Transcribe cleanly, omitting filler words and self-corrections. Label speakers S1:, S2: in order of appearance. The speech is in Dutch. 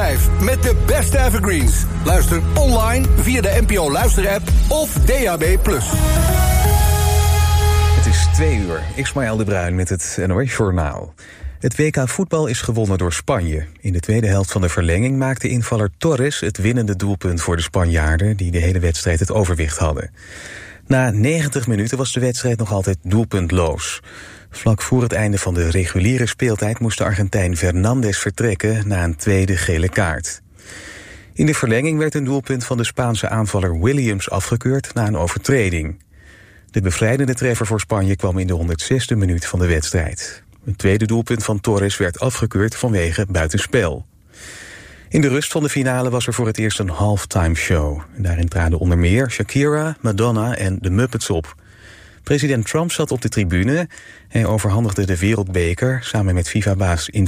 S1: 5 met de beste evergreens. Luister online via de NPO Luisterapp of DAB+.
S2: Het is 2:00. Ismaël de Bruin met het NOS Journaal. Het WK voetbal is gewonnen door Spanje. In de tweede helft van de verlenging maakte invaller Torres het winnende doelpunt voor de Spanjaarden, die de hele wedstrijd het overwicht hadden. Na 90 minuten was de wedstrijd nog altijd doelpuntloos. Vlak voor het einde van de reguliere speeltijd moest de Argentijn Fernandes vertrekken na een tweede gele kaart. In de verlenging werd een doelpunt van de Spaanse aanvaller Williams afgekeurd na een overtreding. De bevrijdende treffer voor Spanje kwam in de 106e minuut van de wedstrijd. Een tweede doelpunt van Torres werd afgekeurd vanwege buitenspel. In de rust van de finale was er voor het eerst een halftime show. Daarin traden onder meer Shakira, Madonna en de Muppets op. President Trump zat op de tribune. Hij overhandigde de wereldbeker samen met FIFA-baas